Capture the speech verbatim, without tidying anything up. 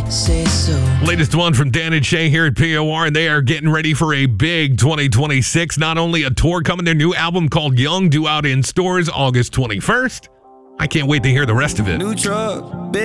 say so. Latest one from Dan and Shay here at P O R, and they are getting ready for a big twenty twenty-six. Not only a tour coming, their new album called Young due out in stores August twenty-first. I can't wait to hear the rest of it. New truck, big